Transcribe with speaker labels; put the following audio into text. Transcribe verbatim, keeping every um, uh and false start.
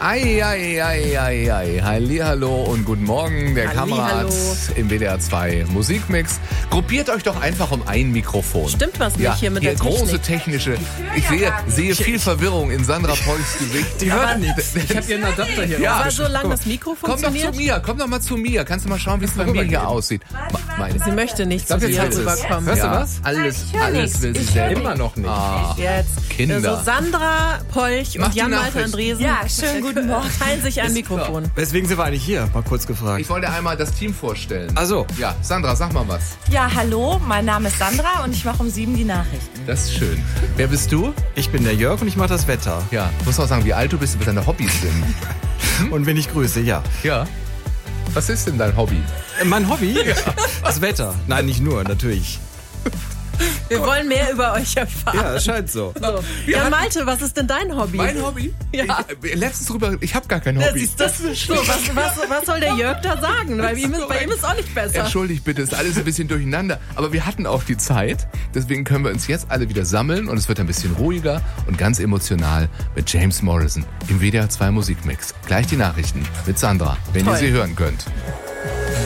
Speaker 1: Ei, ei, ei, ei, ei. Hallihallo und guten Morgen, der Kamerad im W D R zwei Musikmix. Gruppiert euch doch einfach um ein Mikrofon.
Speaker 2: Stimmt was nicht
Speaker 1: ja,
Speaker 2: hier mit
Speaker 1: hier
Speaker 2: der Technik.
Speaker 1: große technische. Ich sehe, sehe viel Verwirrung in Sandra Polchs Gesicht.
Speaker 3: Die hört nichts. Ich habe hier einen Adapter hier.
Speaker 1: Ja,
Speaker 2: Aber solange das Mikro
Speaker 1: komm doch
Speaker 2: funktioniert.
Speaker 1: zu mir, komm doch mal zu mir. Kannst du mal schauen, wie es bei mir hier aussieht? Meine.
Speaker 2: Sie möchte nicht zu
Speaker 1: Sag, jetzt
Speaker 2: dir
Speaker 1: hörst du es.
Speaker 2: rüberkommen.
Speaker 3: Hörst du
Speaker 1: Ja,
Speaker 3: was?
Speaker 1: alles,
Speaker 2: Ich hör
Speaker 1: alles
Speaker 2: nichts.
Speaker 1: will sie
Speaker 2: Ich
Speaker 1: selber.
Speaker 3: Immer noch nicht.
Speaker 1: Ah,
Speaker 2: Jetzt.
Speaker 1: Kinder.
Speaker 2: Also Sandra Polch
Speaker 1: Mach
Speaker 2: und
Speaker 1: die
Speaker 2: Jan-Malte
Speaker 1: Nachricht.
Speaker 2: Andresen.
Speaker 4: Ja, schönen guten Morgen.
Speaker 2: Teilen sich ein Mikrofon.
Speaker 3: Weswegen sind wir eigentlich hier? Mal kurz gefragt.
Speaker 1: Ich wollte einmal das Team vorstellen.
Speaker 3: Ach so.
Speaker 1: Ja, Sandra, sag mal was.
Speaker 4: Ja, hallo, mein Name ist Sandra und ich mache um sieben die Nachrichten.
Speaker 1: Das ist schön. Wer bist du?
Speaker 3: Ich bin der Jörg und ich mache das Wetter.
Speaker 1: Ja, muss auch sagen, wie alt du bist, was deine Hobbys sind.
Speaker 3: Und wenn ich grüße, ja.
Speaker 1: Ja. Was ist denn dein Hobby?
Speaker 3: Äh, Mein Hobby? Das Wetter. Nein, nicht nur, natürlich.
Speaker 2: Wir wollen mehr über euch erfahren.
Speaker 3: Ja, es scheint so.
Speaker 2: So. Jan-Malte, was ist denn dein Hobby?
Speaker 1: Mein Hobby?
Speaker 2: Ja.
Speaker 1: Ich, letztens drüber, ich habe gar kein
Speaker 2: Ja,
Speaker 1: Hobby.
Speaker 2: siehst du, so, was, was, was soll der Jörg da sagen? Weil ihm ist, bei ihm ist auch nicht besser.
Speaker 1: Entschuldigt bitte, ist alles ein bisschen durcheinander. Aber wir hatten auch die Zeit. Deswegen können wir uns jetzt alle wieder sammeln und es wird ein bisschen ruhiger und ganz emotional mit James Morrison im W D R zwei Musikmix. Gleich die Nachrichten mit Sandra, wenn
Speaker 2: Toll.
Speaker 1: ihr sie hören könnt.